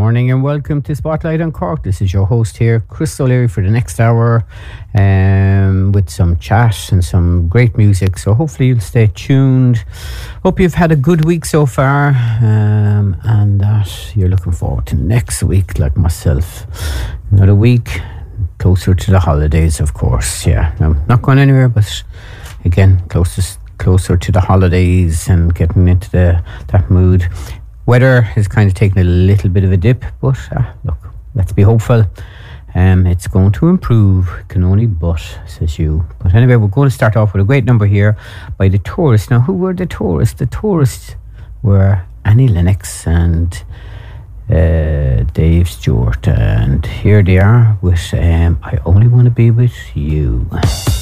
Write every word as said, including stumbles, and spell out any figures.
morning and welcome to Spotlight on Cork. This is your host here, Chris O'Leary, for the next hour um, with some chat and some great music. So hopefully you'll stay tuned. Hope you've had a good week so far um, and that you're looking forward to next week like myself. Another week closer to the holidays, of course. Yeah, I'm not going anywhere, but again, closest, closer to the holidays and getting into the that mood. Weather has kind of taken a little bit of a dip, but uh, look, let's be hopeful. Um, it's going to improve. Can only but, says you. But anyway, we're going to start off with a great number here by The Tourists. Now, who were The Tourists? The Tourists were Annie Lennox and uh, Dave Stewart. And here they are with um, I Only Want to Be With You.